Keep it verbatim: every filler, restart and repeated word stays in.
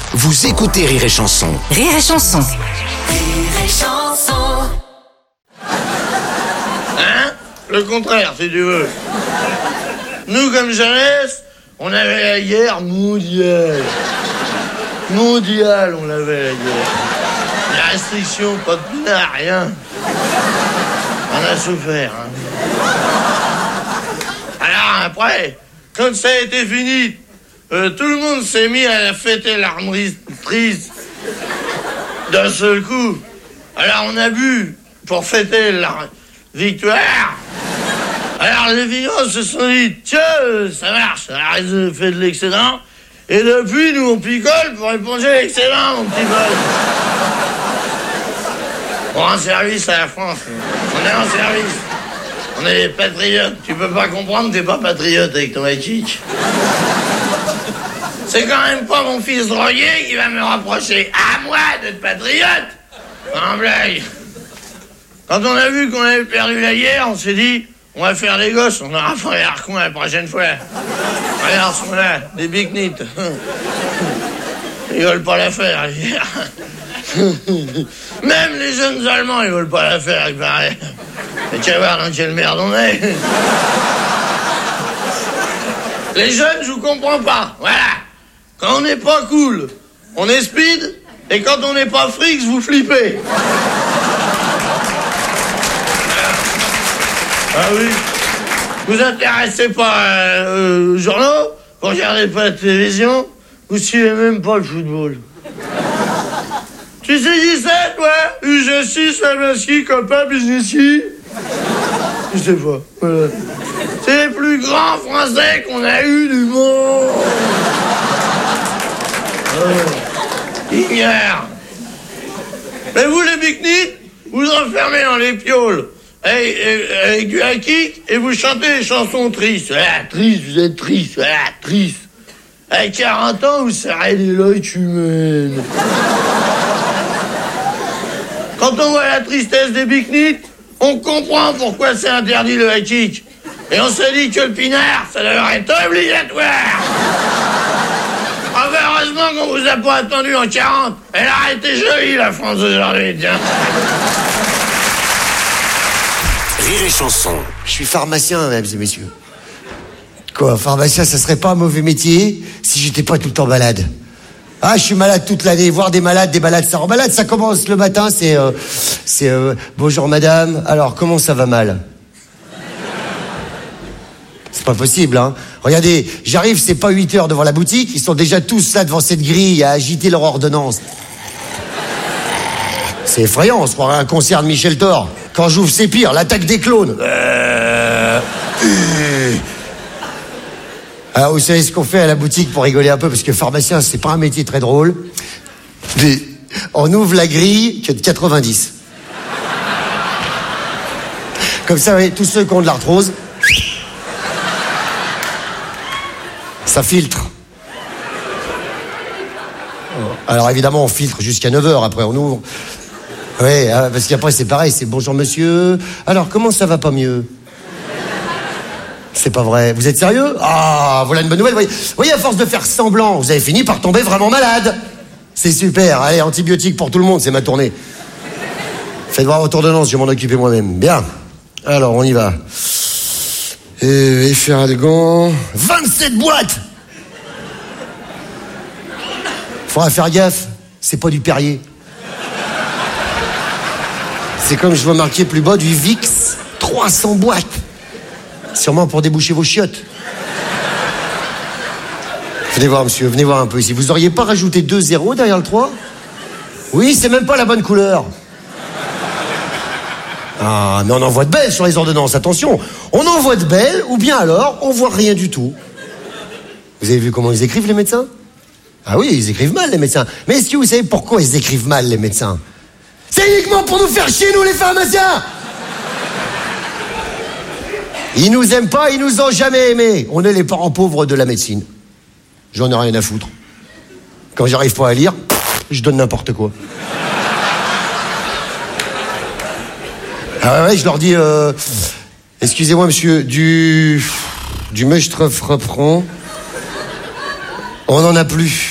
Vous écoutez Rire et Chanson. Rire et Chanson. Rire et Chanson. Hein? Le contraire, si tu veux. Nous, comme jeunesse, on avait la guerre mondiale. Mondiale, on avait la guerre. Les restrictions, pas de pinard, rien. On a souffert, hein. Alors après, quand ça a été fini, euh, tout le monde s'est mis à fêter l'armistice d'un seul coup. Alors on a bu pour fêter la victoire. Alors les vignerons se sont dit, tiens, ça marche, alors ils ont fait de l'excédent. Et depuis, nous, on picole pour éponger l'excédent, mon petit pote. On rend service à la France. On est en service. On est des patriotes. Tu peux pas comprendre que t'es pas patriote avec ton éthique. C'est quand même pas mon fils drogué qui va me reprocher à moi d'être patriote. En blague. Quand on a vu qu'on avait perdu la guerre, on s'est dit, on va faire des gosses, on aura fait un recoin la prochaine fois. Regarde, ils sont là, des big-nits. Ils veulent pas la faire, la guerre. Même les jeunes Allemands, ils veulent pas la faire, il paraît. Mais tu vas voir dans quelle merde on est. Les jeunes, je vous comprends pas. Voilà. Quand on n'est pas cool, on est speed. Et quand on n'est pas fric, vous flippez. Ah oui. Vous intéressez pas euh, aux journaux, vous regardez pas la télévision, vous suivez même pas le football. Tu sais qui c'est, toi? Je suis Swarovski, copain businessy. Je sais pas, voilà. C'est les plus grands Français qu'on a eu du monde. Oh. Ignore. Mais vous, les big-nits, vous enfermez dans les pioles. Avec, avec du high-kick, et vous chantez des chansons tristes. Ah, triste, vous êtes triste. Ah, triste. À quarante ans, vous serrez des lois humaines. Quand on voit la tristesse des big-nits, on comprend pourquoi c'est interdit le high-kick. Et on se dit que le pinard, ça devrait être obligatoire. Ah ben heureusement qu'on vous a pas attendu en quarante. Elle a été jolie, la France, aujourd'hui, tiens. Rire et Chanson. Je suis pharmacien, mesdames et messieurs. Quoi, pharmacien, ça serait pas un mauvais métier si j'étais pas tout le temps malade. Ah, je suis malade toute l'année. Voir des malades, des malades, ça rend malade. Ça commence le matin, c'est... Euh, c'est euh, bonjour madame, alors comment ça va mal? C'est pas possible, hein. Regardez, j'arrive, c'est pas huit heures devant la boutique. Ils sont déjà tous là devant cette grille à agiter leur ordonnance. C'est effrayant, on se croirait un concert de Michel Thor. Quand j'ouvre, c'est pire, l'attaque des clones. Euh... Euh... Alors, vous savez ce qu'on fait à la boutique pour rigoler un peu, parce que pharmacien, c'est pas un métier très drôle. Mais on ouvre la grille que de quatre-vingt-dix. Comme ça, oui, tous ceux qui ont de l'arthrose, ça filtre. Alors évidemment, on filtre jusqu'à neuf heures, après on ouvre. Oui, parce qu'après c'est pareil, c'est bonjour monsieur. Alors, comment ça va pas mieux? C'est pas vrai. Vous êtes sérieux? Ah, voilà une bonne nouvelle. Vous voyez, à force de faire semblant, vous avez fini par tomber vraiment malade. C'est super. Allez, antibiotiques pour tout le monde, c'est ma tournée. Faites voir votre ordonnance, je vais m'en occuper moi-même. Bien. Alors, on y va. Et Efferalgan. vingt-sept boîtes! Faudra faire gaffe, c'est pas du Perrier. C'est comme je vois marquer plus bas du Vicks, trois cents boîtes. Sûrement pour déboucher vos chiottes. Venez voir, monsieur, venez voir un peu ici. Vous auriez pas rajouté deux zéros derrière le trois? Oui, c'est même pas la bonne couleur. Ah, mais on envoie de belles sur les ordonnances, attention. On envoie de belles, ou bien alors, on voit rien du tout. Vous avez vu comment ils écrivent, les médecins? Ah oui, ils écrivent mal, les médecins. Mais est-ce que vous savez pourquoi ils écrivent mal, les médecins? C'est uniquement pour nous faire chier, nous, les pharmaciens! Ils nous aiment pas, ils nous ont jamais aimés. On est les parents pauvres de la médecine. J'en ai rien à foutre. Quand j'arrive pas à lire, je donne n'importe quoi. Ah ouais, je leur dis, euh, excusez-moi, monsieur, du... du Meuchtre reprend. On n'en a plus.